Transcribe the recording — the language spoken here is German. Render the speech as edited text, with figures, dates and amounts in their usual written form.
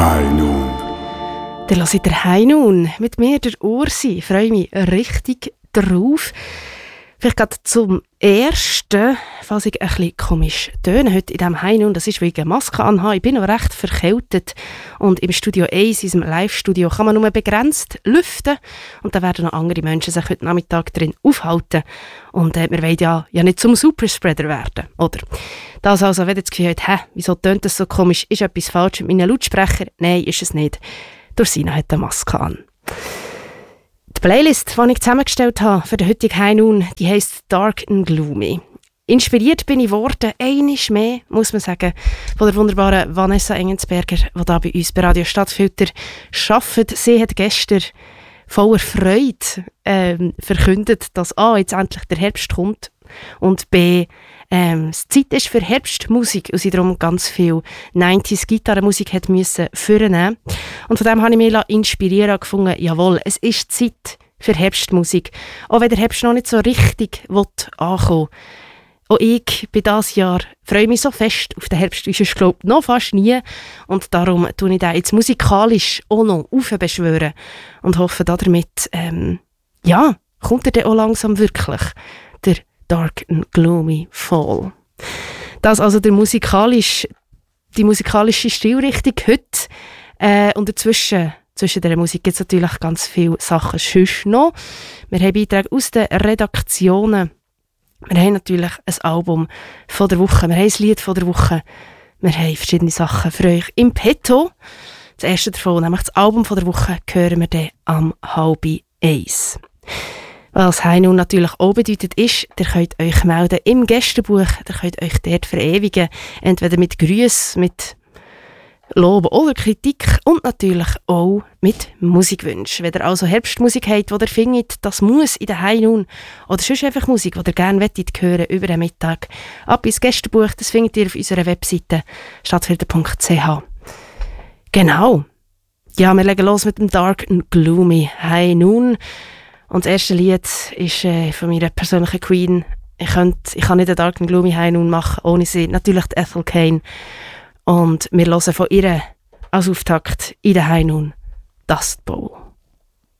High Noon. Dann hört ihr High Noon mit mir, der Ursi. Ich freue mich richtig drauf. Vielleicht gerade zum Ersten, falls ich ein bisschen komisch töne heute in diesem High Noon, das ist, weil ich eine Maske anhabe. Ich bin noch recht verkältet und im Studio 1, in unserem Live-Studio, kann man nur begrenzt lüften und da werden noch andere Menschen sich heute Nachmittag drin aufhalten. Und wir wollen ja nicht zum Superspreader werden, oder? Das also, wenn ihr das Gefühl habt, wieso tönt das so komisch, ist etwas falsch mit meinen Lautsprechern? Nein, ist es nicht. Sina hat eine Maske an. Die Playlist, die ich zusammengestellt habe für den heutigen High Noon, die heisst Dark and Gloomy. Inspiriert bin ich worden, einmal mehr, muss man sagen, von der wunderbaren Vanessa Engensberger, die hier bei uns bei Radio Stadtfilter arbeitet. Sie hat gestern voller Freude verkündet, dass A, jetzt endlich der Herbst kommt und B, es Zeit ist für Herbstmusik und sie darum ganz viel 90s-Gitarrenmusik hat müssen vornehmen. Und von dem habe ich mich inspirieren gefunden, jawohl, es ist Zeit für Herbstmusik. Auch wenn der Herbst noch nicht so richtig ankommen will. Auch ich bei dieses Jahr freue mich so fest auf den Herbst, wie ich glaube noch fast nie. Und darum tue ich den jetzt musikalisch auch noch aufbeschwören und hoffe damit, kommt er dann auch langsam wirklich, der Dark and Gloomy Fall. Das also die musikalische Stilrichtung heute. Und zwischen der Musik gibt es natürlich ganz viele Sachen sonst noch. Wir haben Beiträge aus den Redaktionen. Wir haben natürlich ein Album von der Woche. Wir haben ein Lied von der Woche. Wir haben verschiedene Sachen für euch im Petto. Das erste davon, nämlich das Album von der Woche, hören wir dann am 12:30. Was High Noon natürlich auch bedeutet ist, ihr könnt euch melden im Gästebuch, ihr könnt euch dort verewigen, entweder mit Grüßen, mit Lob oder Kritik und natürlich auch mit Musikwünschen. Wenn ihr also Herbstmusik habt, die ihr findet, das muss in der High Noon oder sonst einfach Musik, die ihr gerne hören über den Mittag, ab ins Gästebuch, das findet ihr auf unserer Webseite stadtfilter.ch. Genau. Ja, wir legen los mit dem Dark and Gloomy High Noon. Und das erste Lied ist von meiner persönlichen Queen. Ich kann nicht einen Dark and Gloomy High Noon machen, ohne sie. Natürlich die Ethel Cain. Und wir hören von ihr als Auftakt in der High Noon Dust Bowl.